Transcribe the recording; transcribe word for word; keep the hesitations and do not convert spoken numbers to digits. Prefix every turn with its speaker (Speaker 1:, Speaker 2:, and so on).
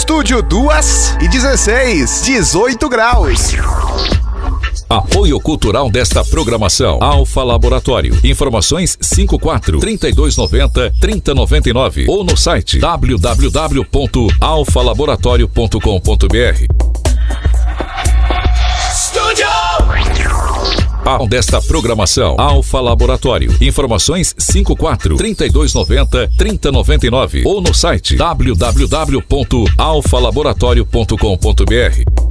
Speaker 1: estúdio duas e dezesseis, dezoito graus.
Speaker 2: Apoio cultural desta programação: Alfa Laboratório. Informações cinquenta e quatro, trinta e dois noventa, trinta noventa e nove ou no site w w w ponto alfa laboratório ponto com ponto b r. A desta programação: Alfa Laboratório. Informações cinquenta e quatro, trinta e dois noventa, trinta noventa e nove ou no site w w w ponto alfa laboratório ponto com ponto b r.